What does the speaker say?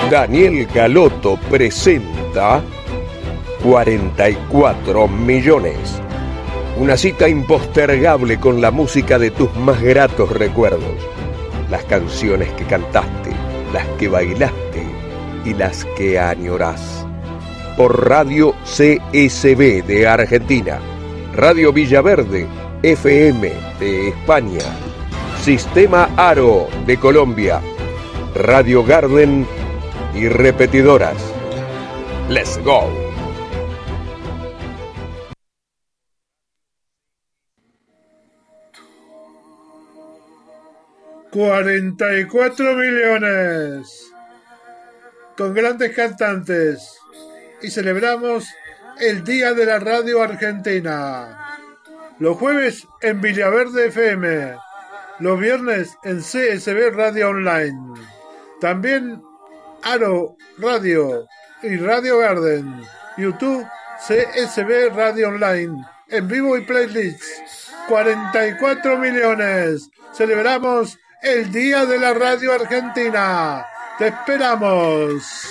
Daniel Galoto presenta 44 millones. Una cita impostergable con la música de tus más gratos recuerdos. Las canciones que cantaste, las que bailaste y las que añorás. Por Radio CSB de Argentina, Radio Villaverde FM de España, Sistema Aro de Colombia, Radio Garden y repetidoras. ¡Let's go! ¡44 millones! Con grandes cantantes. Y celebramos el Día de la Radio Argentina. Los jueves en Villaverde FM. Los viernes en CSB Radio Online. También Aro Radio y Radio Garden. YouTube CSB Radio Online. En vivo y playlists. 44 millones. Celebramos el Día de la Radio Argentina. ¡Te esperamos!